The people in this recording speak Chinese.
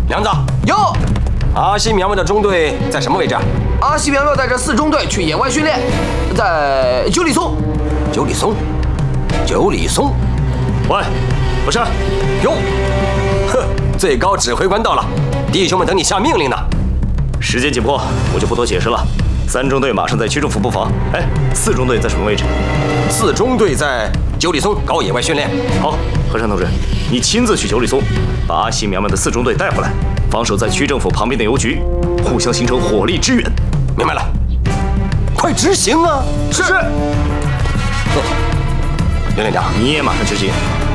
梁子， 有。 阿西苗苗的中队在什么位置？ 阿西苗苗带着4中队去野外训练，在九里松。 九里松。 喂，不是， 哟，呵，最高指挥官到了，弟兄们等你下命令呢。 时间紧迫，我就不多解释了。3中队马上在区政府布防。哎，4中队在什么位置 ？4中队在九里松搞野外训练。 好，和山同志，你亲自去九里松，把阿西苗苗的4中队带回来，防守在区政府旁边的邮局，互相形成火力支援。 明白了，快执行啊！ 是。 刘连长， 你也马上执行。